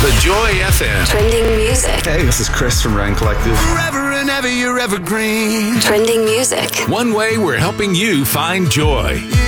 The Joy FM. Trending music. Hey, this is Chris from Rand Collective. Forever and ever, you're evergreen. Trending music. One way we're helping you find joy.